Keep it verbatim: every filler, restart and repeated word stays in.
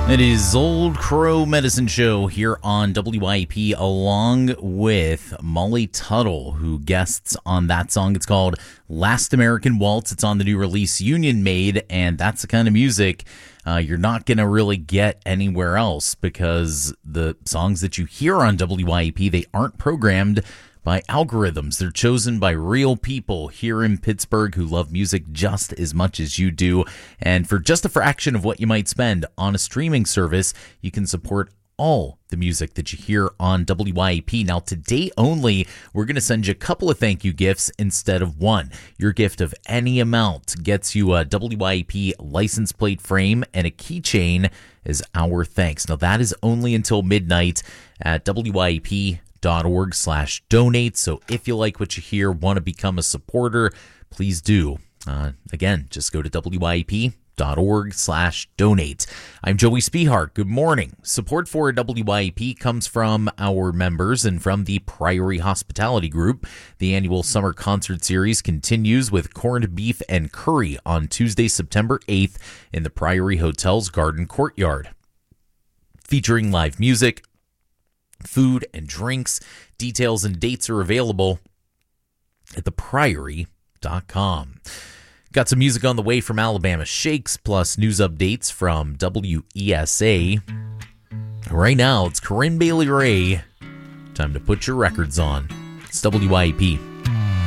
It is Old Crow Medicine Show here on W I P along with Molly Tuttle, who guests on that song. It's called Last American Waltz. It's on the new release Union Made, and that's the kind of music uh, you're not going to really get anywhere else, because the songs that you hear on W I P, they aren't programmed by algorithms. They're chosen by real people here in Pittsburgh who love music just as much as you do. And for just a fraction of what you might spend on a streaming service, you can support all the music that you hear on W I P. Now, today only, we're going to send you a couple of thank you gifts instead of one. Your gift of any amount gets you a W I P license plate frame and a keychain as our thanks. Now, that is only until midnight at W I P dot org slash donate. So if you like what you hear, want to become a supporter, please do. Uh, again, just go to W I P dot org slash donate. I'm Joey Spihart. Good morning. Support for W I P comes from our members and from the Priory Hospitality Group. The annual summer concert series continues with corned beef and curry on Tuesday, September eighth in the Priory Hotel's Garden Courtyard. Featuring live music, food, and drinks. Details and dates are available at the priory dot com. Got some music on the way from Alabama Shakes, plus news updates from W E S A. Right now, it's Corinne Bailey Rae. Time to put your records on. It's W I P.